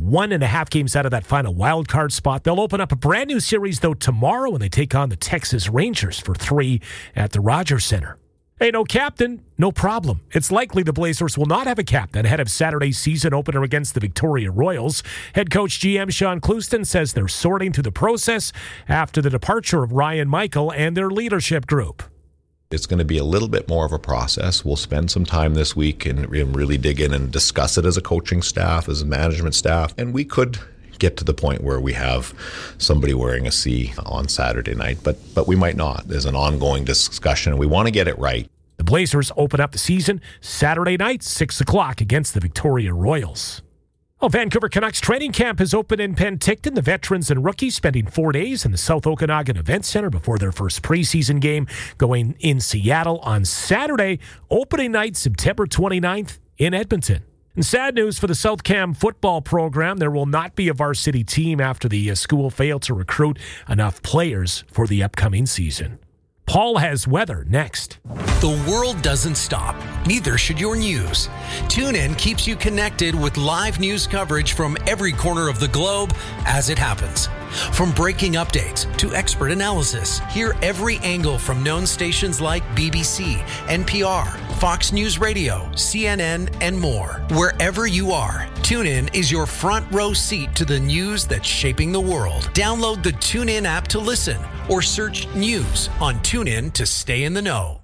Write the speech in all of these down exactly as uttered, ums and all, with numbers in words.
one and a half games out of that final wild card spot. They'll open up a brand new series, though, tomorrow when they take on the Texas Rangers for three at the Rogers Center. Hey, no captain, no problem. It's likely the Blazers will not have a captain ahead of Saturday's season opener against the Victoria Royals. Head coach G M Sean Clouston says they're sorting through the process after the departure of Ryan Michael and their leadership group. It's going to be a little bit more of a process. We'll spend some time this week and really dig in and discuss it as a coaching staff, as a management staff, and we could get to the point where we have somebody wearing a C on Saturday night, but but we might not. There's an ongoing discussion. We want to get it right. The Blazers open up the season Saturday night, six o'clock against the Victoria Royals. Well, Vancouver Canucks training camp is open in Penticton. The veterans and rookies spending four days in the South Okanagan Event Center before their first preseason game going in Seattle on Saturday. Opening night, September twenty-ninth in Edmonton. And sad news for the South Cam football program. There will not be a varsity team after the school failed to recruit enough players for the upcoming season. Paul has weather next. The world doesn't stop. Neither should your news. TuneIn keeps you connected with live news coverage from every corner of the globe as it happens. From breaking updates to expert analysis, hear every angle from known stations like B B C, N P R, Fox News Radio, C N N, and more. Wherever you are, TuneIn is your front row seat to the news that's shaping the world. Download the TuneIn app to listen or search news on TuneIn to stay in the know.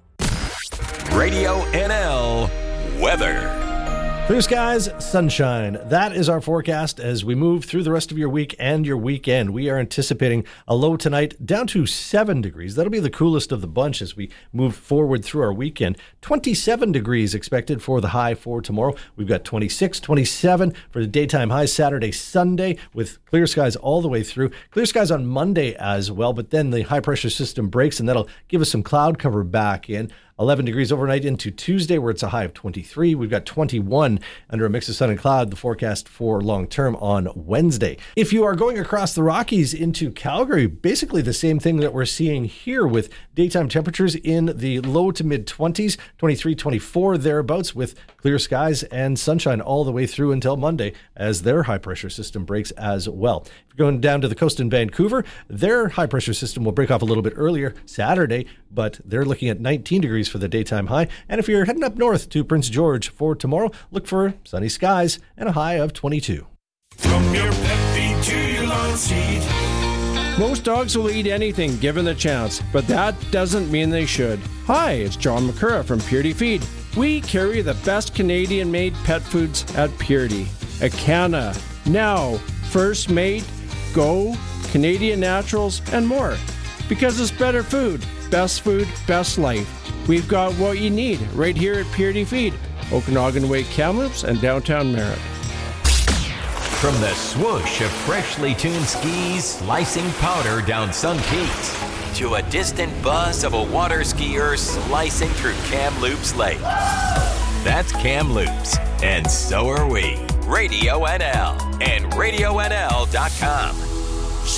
Radio N L weather. Clear skies, sunshine. That is our forecast as we move through the rest of your week and your weekend. We are anticipating a low tonight down to seven degrees. That'll be the coolest of the bunch as we move forward through our weekend. twenty-seven degrees expected for the high for tomorrow. We've got twenty-six, twenty-seven for the daytime high Saturday, Sunday with clear skies all the way through. Clear skies on Monday as well, but then the high pressure system breaks and that'll give us some cloud cover back in. eleven degrees overnight into Tuesday where it's a high of twenty-three. We've got twenty-one under a mix of sun and cloud, the forecast for long term on Wednesday. If you are going across the Rockies into Calgary, basically the same thing that we're seeing here with daytime temperatures in the low to mid twenties, twenty-three, twenty-four thereabouts with clear skies and sunshine all the way through until Monday as their high pressure system breaks as well. If you're going down to the coast in Vancouver, their high pressure system will break off a little bit earlier Saturday, but they're looking at nineteen degrees for the daytime high. And if you're heading up north to Prince George for tomorrow, look for sunny skies and a high of twenty-two. From your pet feed to your lawn seat. Most dogs will eat anything given the chance, but that doesn't mean they should. Hi, it's John McCurra from Purity Feed. We carry the best Canadian-made pet foods at Purity. Acana, Now, First Mate, Go, Canadian Naturals, and more. Because it's better food, best food, best life. We've got what you need right here at Purity Feed, Okanagan Way Kamloops and downtown Merritt. From the swoosh of freshly tuned skis slicing powder down Sunkeats to a distant buzz of a water skier slicing through Kamloops Lake. That's Kamloops, and so are we. Radio N L and radio N L dot com.